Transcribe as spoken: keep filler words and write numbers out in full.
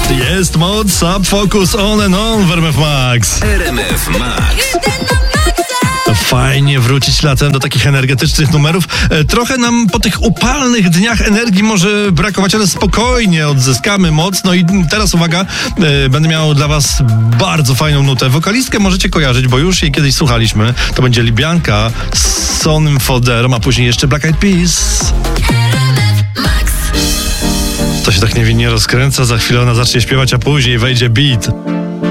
Jest moc, Sub Focus on and on w R M F Max. R M F Max. Fajnie wrócić latem do takich energetycznych numerów. E, trochę nam po tych upalnych dniach energii może brakować, ale spokojnie odzyskamy moc. No i teraz uwaga, e, będę miał dla was bardzo fajną nutę. Wokalistkę możecie kojarzyć, bo już jej kiedyś słuchaliśmy. To będzie Libianka z Sonym Foderem, a później jeszcze Black Eyed Peas. To się tak niewinnie rozkręca, za chwilę ona zacznie śpiewać, a później wejdzie beat.